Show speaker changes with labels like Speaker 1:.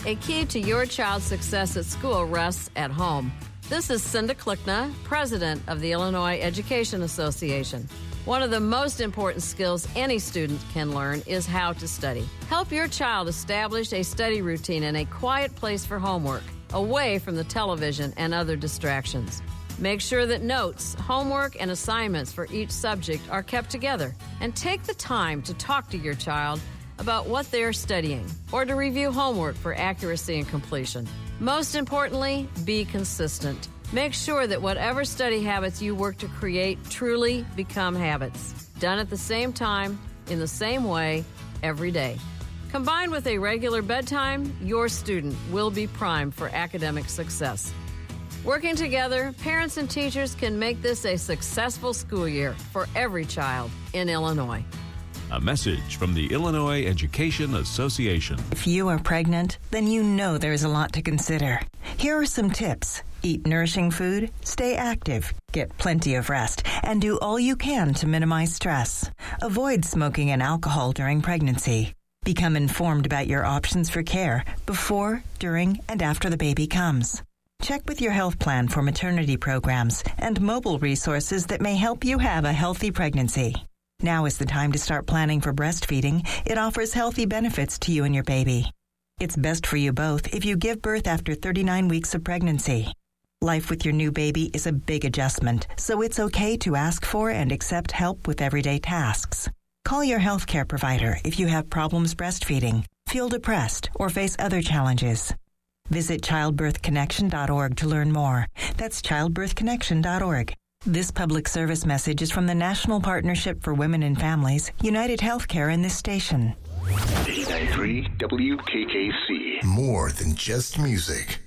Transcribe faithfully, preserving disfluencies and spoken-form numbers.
Speaker 1: A key to your child's success at school rests at home. This is Cinda Klickna, president of the Illinois Education Association. One of the most important skills any student can learn is how to study. Help your child establish a study routine in a quiet place for homework, away from the television and other distractions. Make sure that notes, homework, and assignments for each subject are kept together. And take the time to talk to your child about what they are studying or to review homework for accuracy and completion. Most importantly, be consistent. Make sure that whatever study habits you work to create truly become habits, done at the same time, in the same way, every day. Combined with a regular bedtime, your student will be primed for academic success. Working together, parents and teachers can make this a successful school year for every child in Illinois.
Speaker 2: A message from the Illinois Education Association.
Speaker 3: If you are pregnant, then you know there's a lot to consider. Here are some tips. Eat nourishing food, stay active, get plenty of rest, and do all you can to minimize stress. Avoid smoking and alcohol during pregnancy. Become informed about your options for care before, during, and after the baby comes. Check with your health plan for maternity programs and mobile resources that may help you have a healthy pregnancy. Now is the time to start planning for breastfeeding. It offers healthy benefits to you and your baby. It's best for you both if you give birth after thirty-nine weeks of pregnancy. Life with your new baby is a big adjustment, so it's okay to ask for and accept help with everyday tasks. Call your healthcare provider if you have problems breastfeeding, feel depressed, or face other challenges. Visit childbirth connection dot org to learn more. That's childbirth connection dot org. This public service message is from the National Partnership for Women and Families, United Healthcare, and this station.
Speaker 4: eighty-nine point three W K K C.
Speaker 5: More than just music.